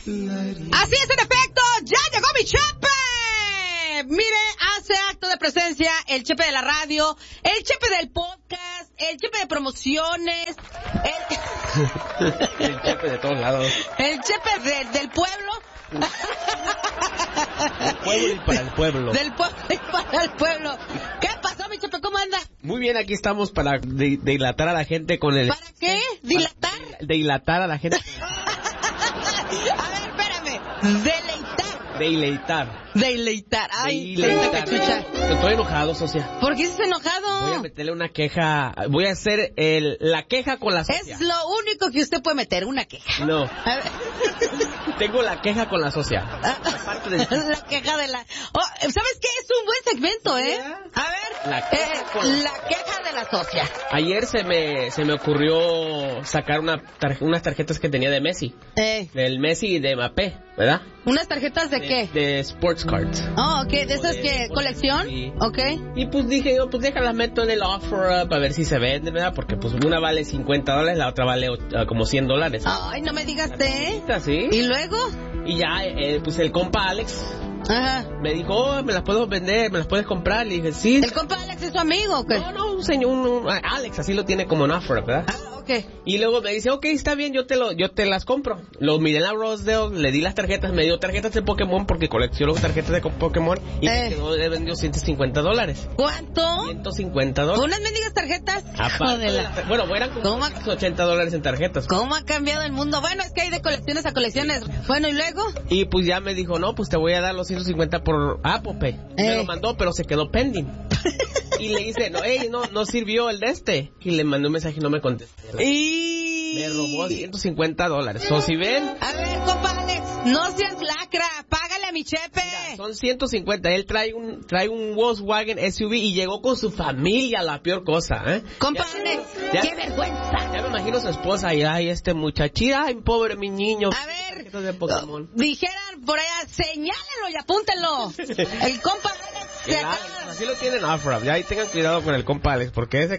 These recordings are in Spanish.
Así es, en efecto, ya llegó mi Chepe. Mire, hace acto de presencia el Chepe de la radio, el Chepe del podcast, el Chepe de promociones, el Chepe de todos lados. El Chepe del pueblo. Del pueblo y para el pueblo. Del pueblo y para el pueblo. ¿Qué pasó, mi Chepe? ¿Cómo anda? Muy bien, aquí estamos para dilatar a la gente con el... ¿Para qué? ¿Dilatar? Dilatar a la gente. A ver, espérame. Deleitar. Ay, Deleitar. Estoy enojado, socia. ¿Por qué estás enojado? Voy a meterle una queja. Voy a hacer la queja con la socia. Es lo único que usted puede meter, una queja. No. A ver. Tengo la queja con la socia. Aparte de... La queja de la... Oh, ¿sabes qué? Es un buen segmento, ¿eh? A ver. La queja de la socia. Ayer se me ocurrió sacar unas tarjetas que tenía de Messi. Del Messi y de Mbappé, ¿verdad? ¿Unas tarjetas de qué? De sports cards. Oh, ok. ¿De esas que colección? Sí. Ok. Y pues dije yo, pues déjalas meto en el offer up a ver si se vende, ¿verdad? Porque pues una vale $50, la otra vale como $100. Ay, no me digas, ¿Sí? ¿Y luego? Y ya, pues el compa Alex... Ajá. Me dijo, oh, me las puedo vender, me las puedes comprar. Le dije, sí. ¿El compa Alex es su amigo o qué? No, un señor, Alex, así lo tiene como en offer, ¿verdad? Ah, ok. Y luego me dice, ok, está bien, yo te las compro. Lo miré en la Rosedale, le di las tarjetas, me dio tarjetas de Pokémon porque colecciono tarjetas de Pokémon y me vendió $150. ¿Cuánto? $150. ¿Unas mendigas tarjetas? Bueno, eran como $80 en tarjetas. ¿Cómo ha cambiado el mundo? Bueno, es que hay de colecciones a colecciones. Bueno, ¿y luego? Y pues ya me dijo, no, pues te voy a dar los 150 por Apple Pay. Me lo mandó, pero se quedó pending. Y le dice, no sirvió el de este. Y le mandó un mensaje y no me contesté. Y me robó $150. O si ven... A ver, compa Alex, no seas lacra. Págale a mi Chepe. Mira, son 150. Él trae un Volkswagen SUV y llegó con su familia, la peor cosa, ¿eh? Compa Alex, qué vergüenza. Ya me imagino a su esposa y, ay, este muchachita, ay, pobre mi niño. A ver, de Pokémon. Dijeran por allá, señálenlo y apúntenlo. El compa Alex así lo tienen offer up. Ya ahí tengan cuidado con el compa Alex, porque ese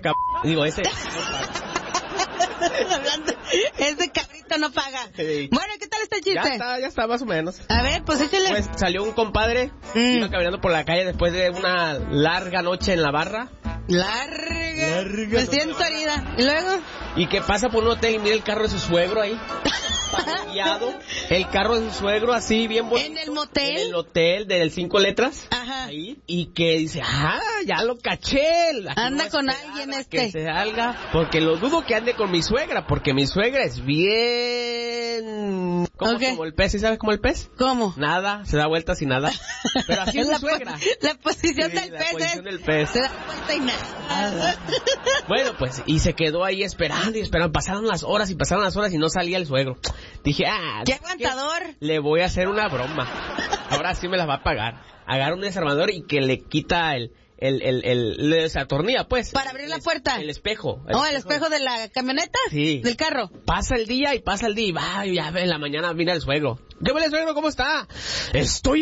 ese cabrito no paga. Sí. Bueno, ¿qué tal está el chiste? Ya está más o menos. A ver, pues échale. Pues salió un compadre, iba caminando por la calle después de una larga noche en la barra. Larga. Me siento herida. ¿Y luego? Y que pasa por un hotel y mira el carro de su suegro ahí. Parqueado. El carro de su suegro así, bien bonito. ¿En el motel? En el hotel del 5 letras. Ajá. Ahí. Y que dice, ya lo caché. Anda con alguien que se salga. Porque lo dudo que ande con mi suegra. Porque mi suegra es bien... ¿Cómo? Como el pez. ¿Sí sabes cómo el pez? ¿Cómo? Nada, se da vueltas y nada. Pero así es mi suegra. La posición del pez. La posición del pez. Se da vuelta y nada. Bueno, pues, y se quedó ahí esperando. Pasaron las horas y no salía el suegro. Dije, ¡qué aguantador! Le voy a hacer una broma. Ahora sí me la va a pagar. Agarra un desarmador y que le quita le desatornilla, pues. ¿Para abrir la puerta? El espejo. ¿El espejo de la camioneta? Sí. ¿Del carro? Pasa el día y va, ya en la mañana mira el suegro. ¿Qué huele, suegro? ¿Cómo está? Estoy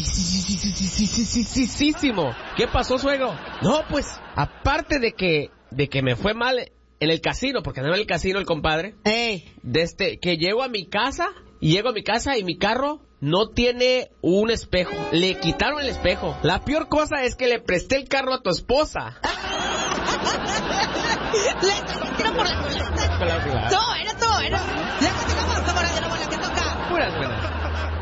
enojadísimo. ¿Qué pasó, suegro? No, pues, aparte de que me fue mal en el casino, porque andaba en el casino el compadre. Que llego a mi casa y mi carro no tiene un espejo. Le quitaron el espejo. La peor cosa es que le presté el carro a tu esposa. Le tiro por la culata. No, era todo. Ya continuamos, camarada de la bola que toca. Puras buenas.